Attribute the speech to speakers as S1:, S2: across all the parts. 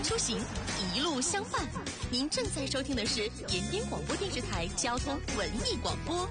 S1: 安出行，一路相伴。您正在收听的是延边广播电视台交通文艺广播。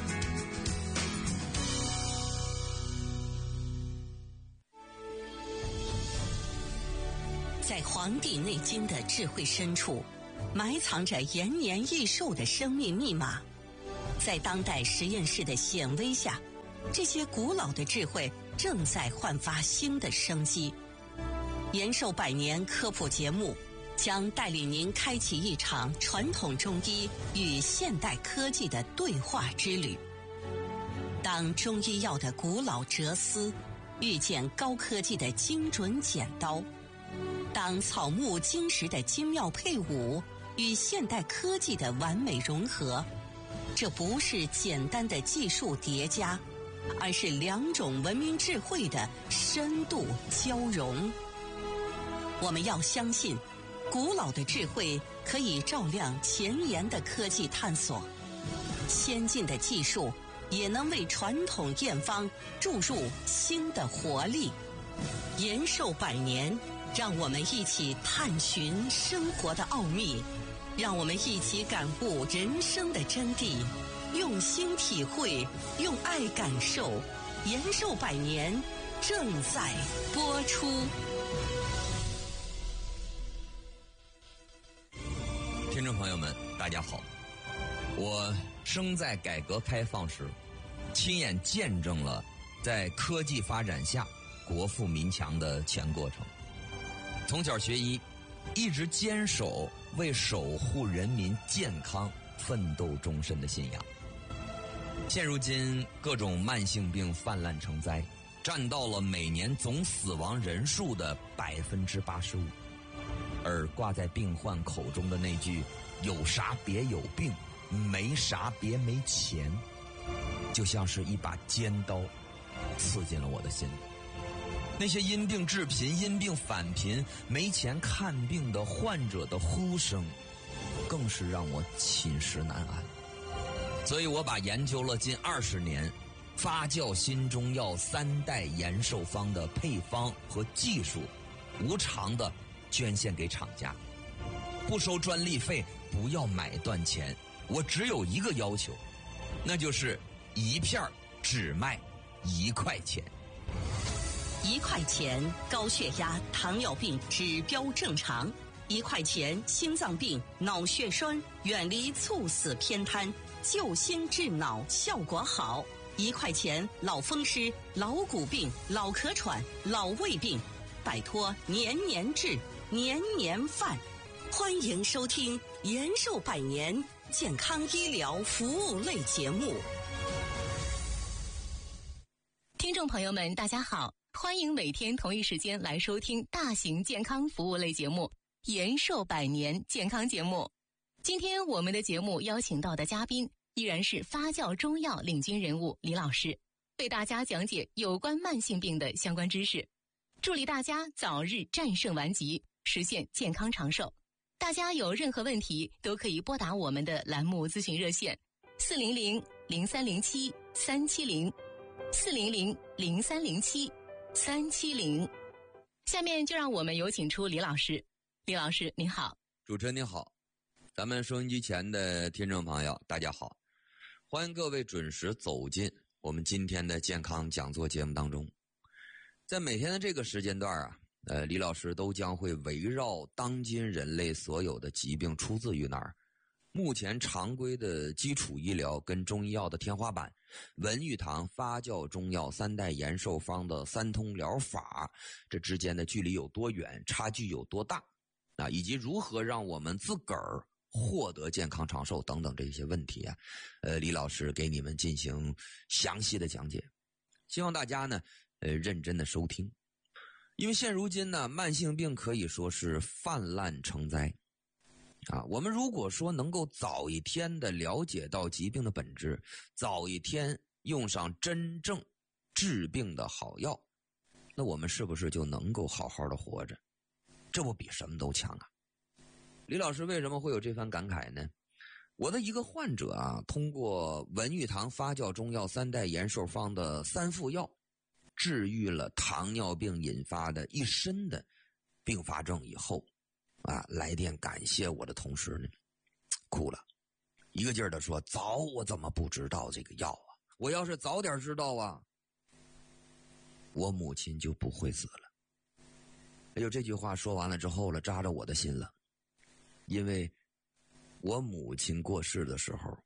S1: 在《黄帝内经》的智慧深处，埋藏着延年益寿的生命密码。在当代实验室的显微下，这些古老的智慧正在焕发新的生机。延寿百年科普节目将带领您开启一场传统中医与现代科技的对话之旅。当中医药的古老哲思遇见高科技的精准剪刀，当草木金石的精妙配伍与现代科技的完美融合，这不是简单的技术叠加，而是两种文明智慧的深度交融。我们要相信，古老的智慧可以照亮前沿的科技探索，先进的技术也能为传统验方注入新的活力。延寿百年，让我们一起探寻生活的奥秘，让我们一起感悟人生的真谛，用心体会，用爱感受。延寿百年正在播出。
S2: 听众朋友们，大家好，我生在改革开放时，亲眼见证了在科技发展下国富民强的全过程。从小学医，一直坚守为守护人民健康奋斗终身的信仰。现如今各种慢性病泛滥成灾，占到了每年总死亡人数的85%，而挂在病患口中的那句有啥别有病，没啥别没钱，就像是一把尖刀刺进了我的心里。那些因病致贫、因病返贫、没钱看病的患者的呼声，更是让我寝食难安。所以我把研究了近20年发酵新中药3代延寿方的配方和技术，无偿的捐献给厂家，不收专利费，不要买断钱。我只有一个要求，那就是一片只卖1块钱。
S1: 1块钱，高血压、糖尿病指标正常；1块钱，心脏病、脑血栓远离猝死偏瘫，救心治脑效果好；1块钱，老风湿、老骨病、老咳喘、老胃病，摆脱年年治、年年犯。欢迎收听延寿百年健康医疗服务类节目。听众朋友们，大家好，欢迎每天同一时间来收听大型健康服务类节目延寿百年健康节目。今天我们的节目邀请到的嘉宾依然是发酵中药领军人物李老师，为大家讲解有关慢性病的相关知识，助力大家早日战胜顽疾，实现健康长寿。大家有任何问题都可以拨打我们的栏目咨询热线400-0307-370 400-0307-370。下面就让我们有请出李老师。李老师您好。
S2: 主持人您好，咱们收音机前的听众朋友大家好，欢迎各位准时走进我们今天的健康讲座节目当中。在每天的这个时间段啊，李老师都将会围绕当今人类所有的疾病出自于哪儿，目前常规的基础医疗跟中医药的天花板，文玉堂发酵中药3代延寿方的3通疗法，这之间的距离有多远，差距有多大啊，以及如何让我们自个儿获得健康长寿等等这些问题啊，李老师给你们进行详细的讲解，希望大家呢认真的收听。因为现如今呢，慢性病可以说是泛滥成灾啊。我们如果说能够早一天的了解到疾病的本质，早一天用上真正治病的好药，那我们是不是就能够好好的活着？这不比什么都强啊。李老师为什么会有这番感慨呢？我的一个患者啊，通过文玉堂发酵中药3代延寿方的3副药，治愈了糖尿病引发的一身的并发症以后， 来电感谢我的同时呢，哭了，一个劲儿的说：“早我怎么不知道这个药啊？我要是早点知道啊，我母亲就不会死了。”哎呦，这句话说完了之后了，扎着我的心了，因为我母亲过世的时候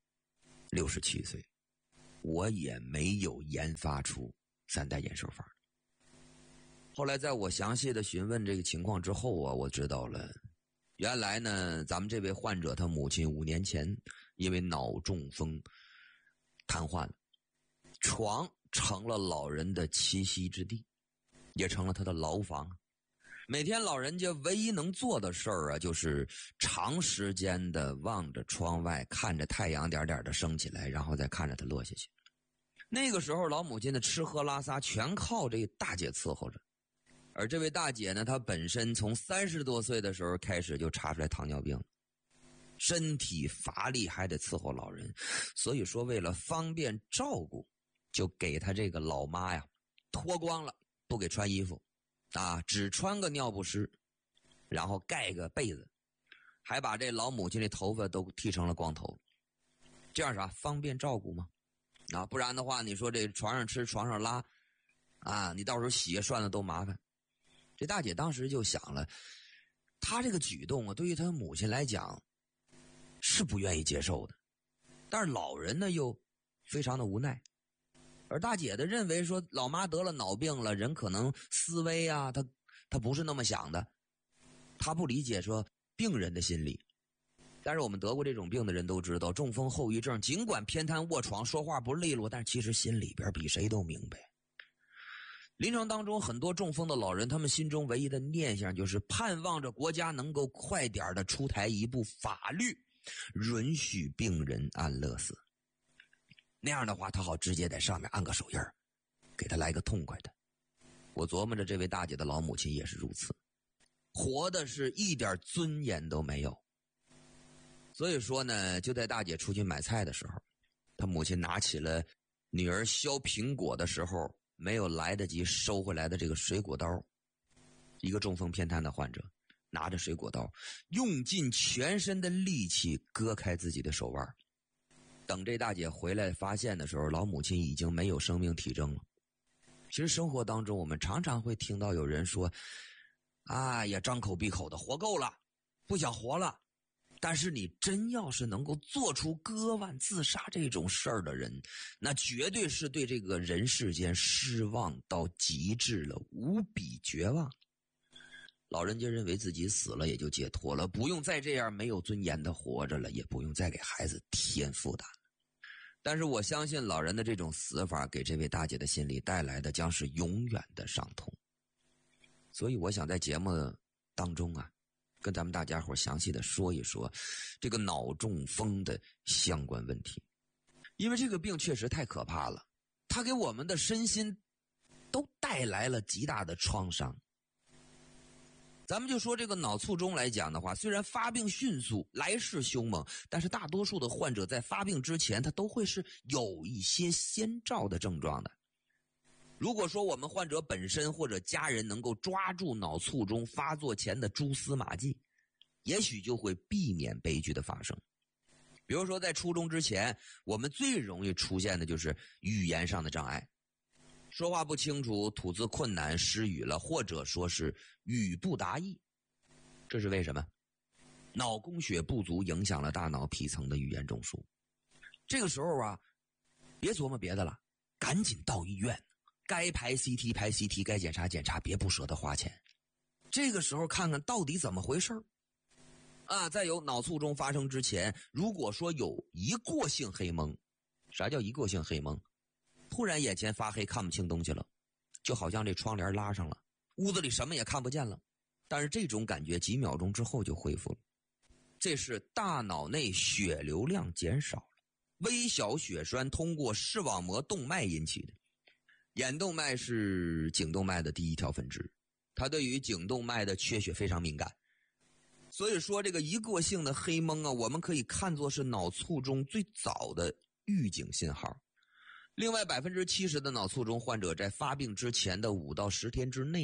S2: 67岁，我也没有研发出3代延寿法。后来在我详细的询问这个情况之后啊，我知道了，原来呢，咱们这位患者他母亲5年前因为脑中风瘫痪了，床成了老人的栖息之地，也成了他的牢房。每天老人家唯一能做的事儿啊，就是长时间的望着窗外，看着太阳点点的升起来，然后再看着它落下去。那个时候老母亲的吃喝拉撒全靠这大姐伺候着。而这位大姐呢，她本身从30多岁的时候开始就查出来糖尿病，身体乏力，还得伺候老人，所以说为了方便照顾，就给她这个老妈呀脱光了，不给穿衣服只穿个尿不湿，然后盖个被子，还把这老母亲的头发都剃成了光头，这样啥方便照顾吗？不然的话你说这床上吃床上拉你到时候洗涮的都麻烦。这大姐当时就想了，她这个举动对于她母亲来讲是不愿意接受的，但是老人呢又非常的无奈。而大姐的认为说，老妈得了脑病了，人可能思维她不是那么想的，她不理解说病人的心理。但是我们得过这种病的人都知道，中风后遗症尽管偏瘫卧床，说话不利落，但是其实心里边比谁都明白。临床当中很多中风的老人，他们心中唯一的念想就是盼望着国家能够快点的出台一部法律，允许病人安乐死。那样的话他好直接在上面按个手印，给他来个痛快的。我琢磨着这位大姐的老母亲也是如此，活的是一点尊严都没有。所以说呢，就在大姐出去买菜的时候，她母亲拿起了女儿削苹果的时候没有来得及收回来的这个水果刀。一个中风偏瘫的患者拿着水果刀，用尽全身的力气割开自己的手腕。等这大姐回来发现的时候，老母亲已经没有生命体征了。其实生活当中我们常常会听到有人说，呀，张口闭口的活够了，不想活了。但是你真要是能够做出割腕自杀这种事儿的人，那绝对是对这个人世间失望到极致了，无比绝望。老人家认为自己死了也就解脱了，不用再这样没有尊严的活着了，也不用再给孩子添负担了。但是我相信老人的这种死法给这位大姐的心里带来的将是永远的伤痛。所以我想在节目当中跟咱们大家伙详细的说一说这个脑中风的相关问题。因为这个病确实太可怕了，它给我们的身心都带来了极大的创伤。咱们就说这个脑卒中来讲的话，虽然发病迅速，来势凶猛，但是大多数的患者在发病之前，他都会是有一些先兆的症状的。如果说我们患者本身或者家人能够抓住脑卒中发作前的蛛丝马迹，也许就会避免悲剧的发生。比如说在初中之前，我们最容易出现的就是语言上的障碍，说话不清楚，吐字困难，失语了，或者说是语不达意。这是为什么？脑供血不足影响了大脑皮层的语言中枢。这个时候别琢磨别的了，赶紧到医院，该排 CT 排 CT， 该检查检查，别不舍得花钱。这个时候看看到底怎么回事在有脑卒中发生之前，如果说有一过性黑蒙，啥叫一过性黑蒙？突然眼前发黑，看不清东西了，就好像这窗帘拉上了，屋子里什么也看不见了。但是这种感觉几秒钟之后就恢复了，这是大脑内血流量减少了，微小血栓通过视网膜动脉引起的。眼动脉是颈动脉的第一条分支，它对于颈动脉的缺血非常敏感。所以说这个一过性的黑蒙我们可以看作是脑卒中最早的预警信号。另外 70% 的脑卒中患者在发病之前的5到10天之内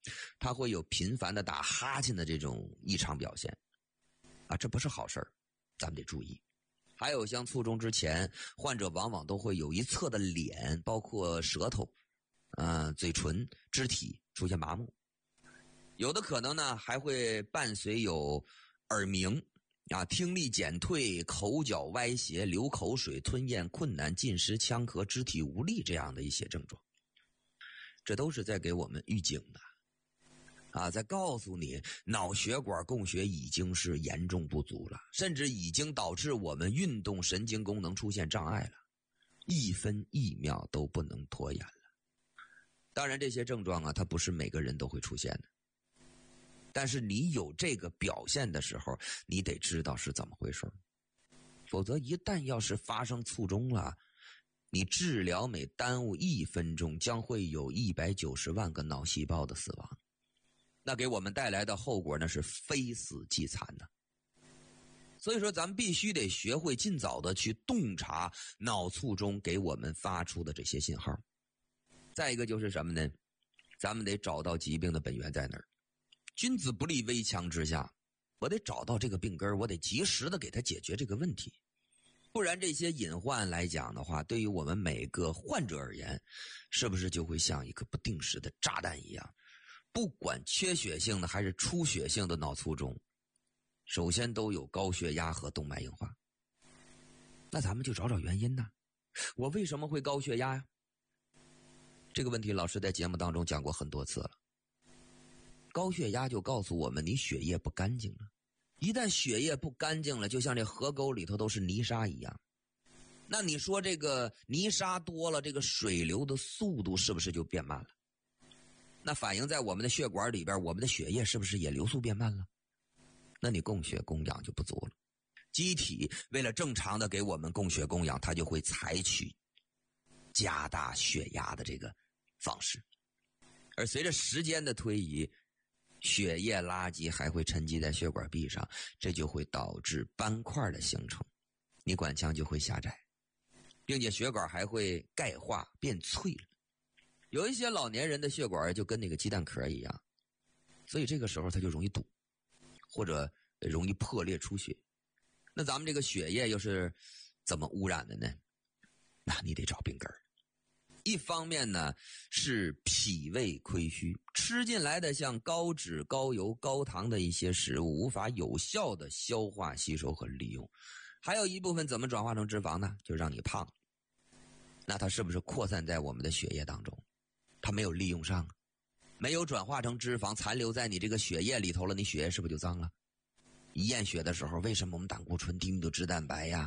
S2: 他会有频繁的打哈欠的这种异常表现啊，这不是好事儿，咱们得注意。还有像卒中之前，患者往往都会有一侧的脸，包括舌头、嘴唇、肢体出现麻木，有的可能呢还会伴随有耳鸣啊、听力减退、口角歪斜、流口水、吞咽困难、进食、呛咳、肢体无力这样的一些症状，这都是在给我们预警的啊，在告诉你脑血管供血已经是严重不足了，甚至已经导致我们运动神经功能出现障碍了，一分一秒都不能拖延了。当然这些症状啊，它不是每个人都会出现的，但是你有这个表现的时候，你得知道是怎么回事，否则一旦要是发生卒中了，你治疗每耽误1分钟，将会有190万个脑细胞的死亡，那给我们带来的后果那是非死即残的。所以说咱们必须得学会尽早的去洞察脑卒中给我们发出的这些信号。再一个就是什么呢？咱们得找到疾病的本源在哪儿。君子不立危墙之下，我得找到这个病根，我得及时的给他解决这个问题。不然这些隐患来讲的话，对于我们每个患者而言，是不是就会像一个不定时的炸弹一样，不管缺血性的还是出血性的脑卒中，首先都有高血压和动脉硬化。那咱们就找找原因呢，我为什么会高血压呀？这个问题老师在节目当中讲过很多次了。高血压就告诉我们你血液不干净了，一旦血液不干净了，就像这河沟里头都是泥沙一样，那你说这个泥沙多了，这个水流的速度是不是就变慢了？那反映在我们的血管里边，我们的血液是不是也流速变慢了？那你供血供氧就不足了。机体为了正常的给我们供血供氧，它就会采取加大血压的这个方式，而随着时间的推移，血液垃圾还会沉积在血管壁上，这就会导致斑块的形成，你管腔就会狭窄，并且血管还会钙化变脆了。有一些老年人的血管就跟那个鸡蛋壳一样，所以这个时候它就容易堵，或者容易破裂出血。那咱们这个血液又是怎么污染的呢？那你得找病根儿。一方面呢是脾胃亏虚，吃进来的像高脂、高油、高糖的一些食物无法有效的消化吸收和利用，还有一部分怎么转化成脂肪呢？就让你胖。那它是不是扩散在我们的血液当中？它没有利用上，没有转化成脂肪，残留在你这个血液里头了，你血液是不是就脏了？一验血的时候，为什么我们胆固醇、低密度脂蛋白呀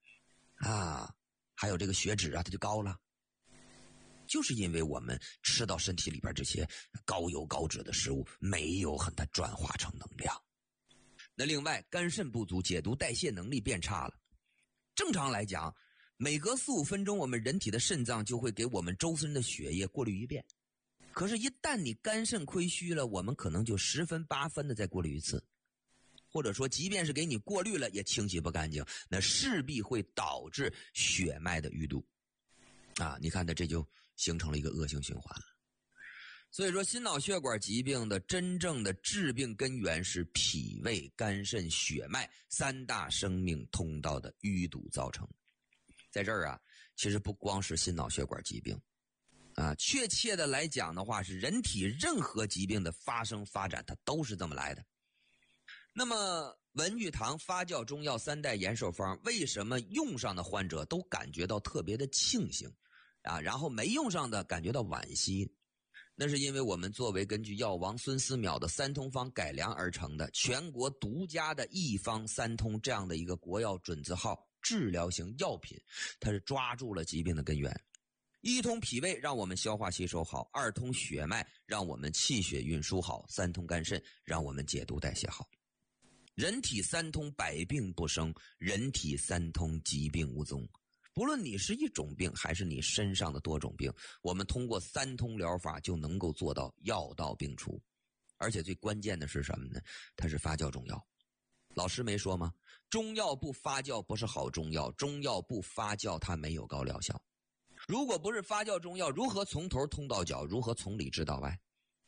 S2: 还有这个血脂啊它就高了？就是因为我们吃到身体里边这些高油高脂的食物没有很它转化成能量。那另外肝肾不足，解毒代谢能力变差了。正常来讲，每隔4-5分钟我们人体的肾脏就会给我们周身的血液过滤一遍，可是一旦你肝肾亏虚了，我们可能就10分8分的再过滤一次，或者说即便是给你过滤了也清洗不干净，那势必会导致血脉的淤堵你看这就形成了一个恶性循环了。所以说心脑血管疾病的真正的致病根源是脾胃、肝肾、血脉3大生命通道的淤堵造成。在这儿其实不光是心脑血管疾病确切的来讲的话，是人体任何疾病的发生发展它都是这么来的。那么文玉堂发酵中药3代延寿方为什么用上的患者都感觉到特别的庆幸然后没用上的感觉到惋惜？那是因为我们作为根据药王孙思邈的3通方改良而成的全国独家的一方3通这样的一个国药准字号治疗型药品，它是抓住了疾病的根源。1通脾胃让我们消化吸收好，2通血脉让我们气血运输好，3通肝肾让我们解毒代谢好。人体3通百病不生，人体3通疾病无踪。不论你是一种病还是你身上的多种病，我们通过3通疗法就能够做到药到病除。而且最关键的是什么呢？它是发酵中药。老师没说吗？中药不发酵不是好中药，中药不发酵它没有高疗效。如果不是发酵中药，如何从头通到脚，如何从里治到外？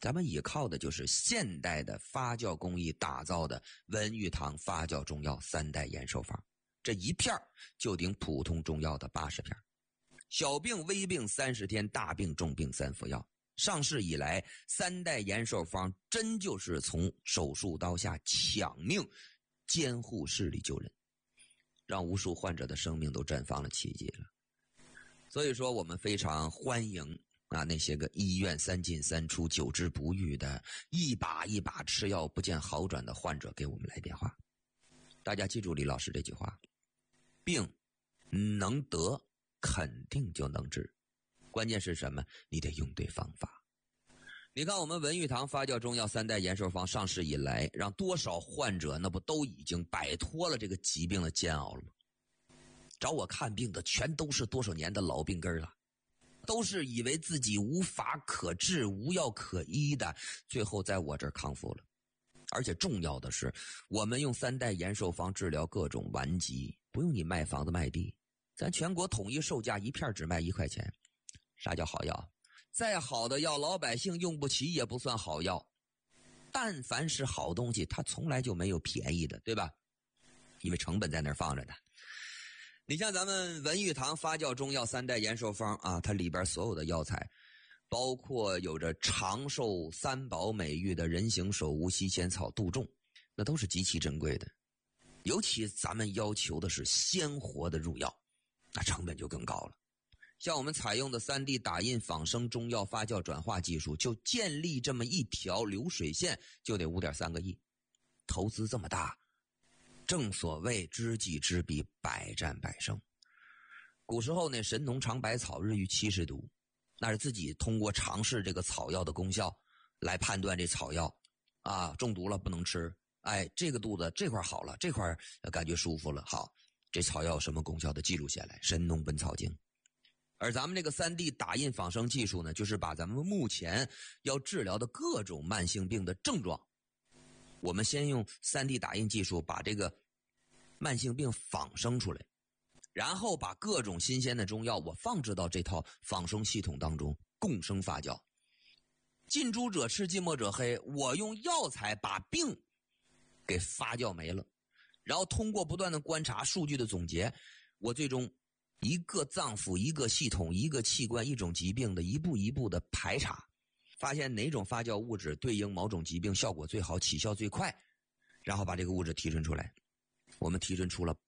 S2: 咱们依靠的就是现代的发酵工艺打造的文玉堂发酵中药3代延寿方，这一片就顶普通中药的80片。小病微病30天，大病重病3服药。上市以来，3代延寿方真就是从手术刀下抢命，监护室里救人，让无数患者的生命都绽放了奇迹了。所以说我们非常欢迎那些个医院3进3出久治不愈的，一把一把吃药不见好转的患者给我们来电话。大家记住李老师这句话，病能得肯定就能治，关键是什么？你得用对方法。你看我们文玉堂发酵中药3代延寿方上市以来，让多少患者那不都已经摆脱了这个疾病的煎熬了吗？找我看病的全都是多少年的老病根了，都是以为自己无法可治无药可医的，最后在我这儿康复了。而且重要的是，我们用3代延寿方治疗各种顽疾，不用你卖房子卖地，咱全国统一售价一片只卖1块钱。啥叫好药？再好的药老百姓用不起也不算好药。但凡是好东西它从来就没有便宜的，对吧？因为成本在那儿放着呢。你像咱们文玉堂发酵中药3代延寿方它里边所有的药材，包括有着长寿3宝美誉的人形手无西仙草杜仲，那都是极其珍贵的。尤其咱们要求的是鲜活的入药，那成本就更高了。像我们采用的3D 打印仿生中药发酵转化技术，就建立这么一条流水线就得5.3个亿，投资这么大，正所谓知己知彼，百战百胜。古时候呢，神农尝百草，日遇70毒，那是自己通过尝试这个草药的功效来判断这草药中毒了不能吃，这个肚子这块好了，这块感觉舒服了，好，这草药有什么功效的记录下来，神农本草经。而咱们这个3D 打印仿生技术呢，就是把咱们目前要治疗的各种慢性病的症状，我们先用3D 打印技术把这个慢性病仿生出来，然后把各种新鲜的中药我放置到这套仿生系统当中共生发酵。近朱者赤，近墨者黑，我用药材把病给发酵没了，然后通过不断的观察数据的总结，我最终一个脏腑一个系统一个器官一种疾病的一步一步的排查，发现哪种发酵物质对应某种疾病效果最好，起效最快，然后把这个物质提纯出来。我们提纯出了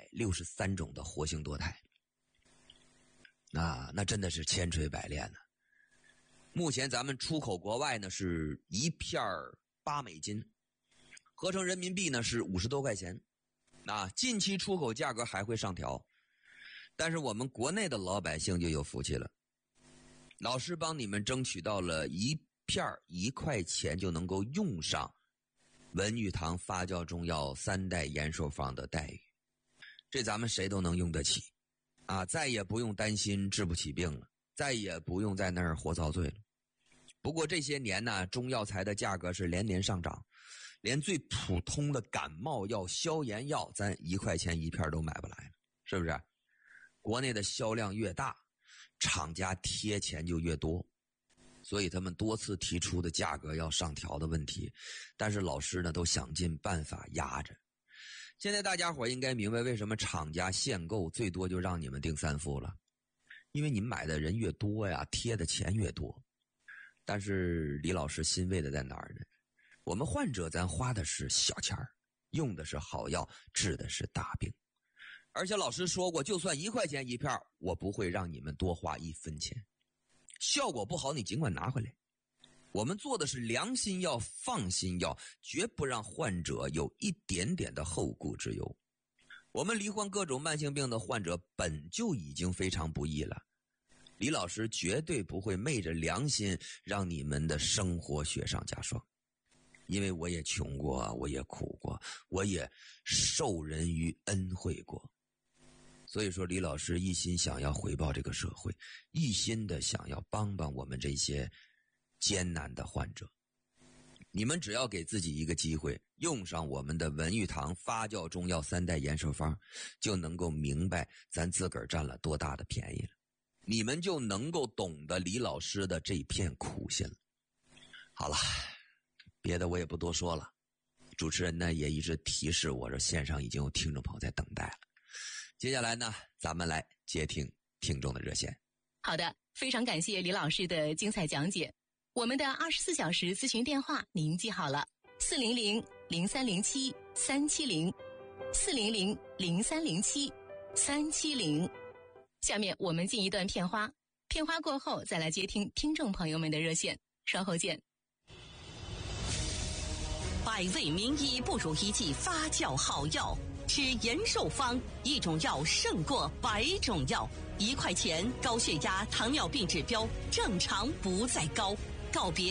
S2: 863种的活性多肽，那真的是千锤百炼呢。目前咱们出口国外呢是一片8美金，合成人民币呢是50多块钱。近期出口价格还会上调，但是我们国内的老百姓就有福气了，老师帮你们争取到了一片1块钱就能够用上文玉堂发酵中药3代延寿方的待遇，这咱们谁都能用得起再也不用担心治不起病了，再也不用在那儿活遭罪了。不过这些年呢，中药材的价格是连年上涨，连最普通的感冒药消炎药咱1块钱一片都买不来了，是不是？国内的销量越大，厂家贴钱就越多，所以他们多次提出的价格要上调的问题，但是老师呢都想尽办法压着。现在大家伙应该明白为什么厂家限购最多就让你们订3副了，因为你们买的人越多呀，贴的钱越多。但是李老师欣慰的在哪儿呢？我们患者咱花的是小钱儿，用的是好药，治的是大病。而且老师说过，就算1块钱一片，我不会让你们多花1分钱。效果不好你尽管拿回来。我们做的是良心药放心药，绝不让患者有一点点的后顾之忧。我们罹患各种慢性病的患者本就已经非常不易了，李老师绝对不会昧着良心让你们的生活雪上加霜。因为我也穷过，我也苦过，我也受人于恩惠过。所以说李老师一心想要回报这个社会，一心的想要帮帮我们这些艰难的患者。你们只要给自己一个机会，用上我们的文玉堂发酵中药3代延寿方，就能够明白咱自个儿占了多大的便宜了，你们就能够懂得李老师的这片苦心了。 好了，别的我也不多说了。主持人呢也一直提示我，这线上已经有听众朋友在等待了。接下来呢，咱们来接听听众的热线。
S3: 好的，非常感谢李老师的精彩讲解。我们的24小时咨询电话您记好了，400-0307-370，400-0307-370。下面我们进一段片花，片花过后再来接听听众朋友们的热线，稍后见。
S1: 百味名医不如一剂发酵好药，吃延寿方，一种药胜过100种药。1块钱，高血压、糖尿病指标正常不再高，告别